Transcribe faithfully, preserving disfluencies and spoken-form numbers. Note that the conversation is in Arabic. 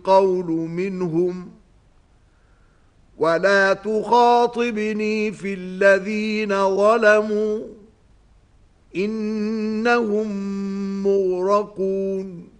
القول منهم ولا تخاطبني في الذين ظلموا إنهم مغرقون